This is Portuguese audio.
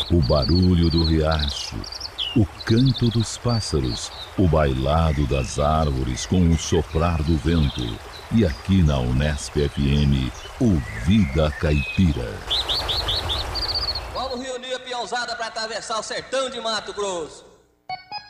O barulho do riacho, o canto dos pássaros, o bailado das árvores com o soprar do vento. E aqui na Unesp FM, o Vida Caipira. Vamos reunir a peãozada para atravessar o sertão de Mato Grosso.